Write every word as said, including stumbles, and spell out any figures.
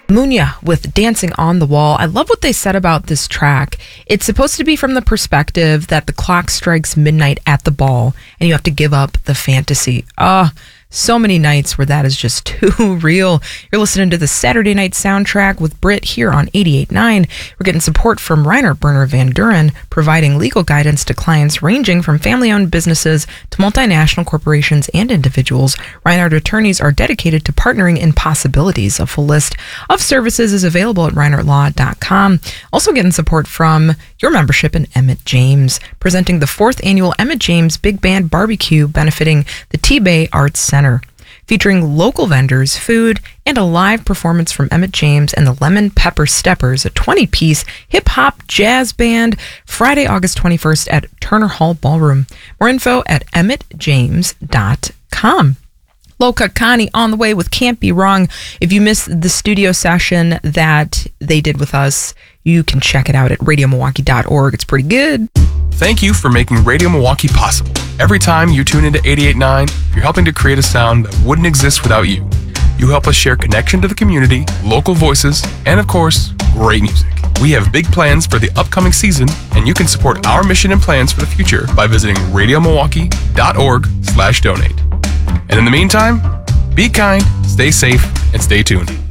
Munya with Dancing on the Wall. I love what they said about this track. It's supposed to be from the perspective that the clock strikes midnight at the ball and you have to give up the fantasy. Ah, uh, so many nights where that is just too real. You're listening to the Saturday Night Soundtrack with Britt here on eighty-eight point nine. We're getting support from Reinhard Berner Van Duren, providing legal guidance to clients ranging from family-owned businesses to multinational corporations and individuals. Reinhard attorneys are dedicated to partnering in possibilities. A full list of services is available at reinhard law dot com. Also getting support from your membership in Emmett James, presenting the fourth annual Emmett James Big Band Barbecue benefiting the T-Bay Arts Center. Featuring local vendors, food, and a live performance from Emmett James and the Lemon Pepper Steppers, a twenty-piece hip-hop jazz band, Friday, August twenty-first at Turner Hall Ballroom. More info at emmett james dot com. Low Cut Connie on the way with Can't Be Wrong. If you missed the studio session that they did with us, you can check it out at radio milwaukee dot org. It's pretty good. Thank you for making Radio Milwaukee possible. Every time you tune into eighty-eight point nine, you're helping to create a sound that wouldn't exist without you. You help us share connection to the community, local voices, and of course, great music. We have big plans for the upcoming season, and you can support our mission and plans for the future by visiting radio milwaukee dot org slash donate. And in the meantime, be kind, stay safe, and stay tuned.